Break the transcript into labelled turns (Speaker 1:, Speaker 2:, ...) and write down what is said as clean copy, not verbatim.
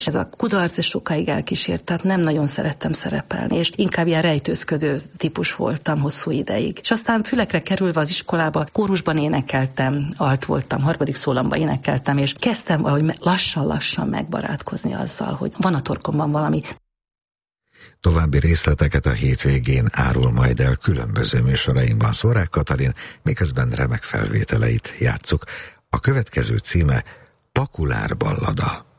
Speaker 1: És ez a kudarc és sokáig elkísért, tehát nem nagyon szerettem szerepelni, és inkább ilyen rejtőzködő típus voltam hosszú ideig. És aztán fülekre kerülve az iskolába, kórusban énekeltem, alt voltam, harmadik szólamban énekeltem, és kezdtem valahogy lassan-lassan megbarátkozni azzal, hogy van a torkomban valami.
Speaker 2: További részleteket a hétvégén árul majd el különböző műsorainkban Szórák Katalin, miközben remek felvételeit játsszuk. A következő címe Pakulár ballada.